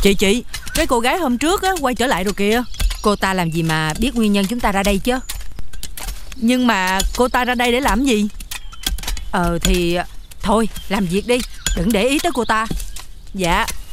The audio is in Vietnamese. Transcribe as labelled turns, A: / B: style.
A: Chị, cái cô gái hôm trước á quay trở lại rồi kìa.
B: Cô ta làm gì mà biết nguyên nhân chúng ta ra đây chứ?
A: Nhưng mà cô ta ra đây để làm gì?
B: Thì thôi làm việc đi, đừng để ý tới cô ta.
A: Dạ.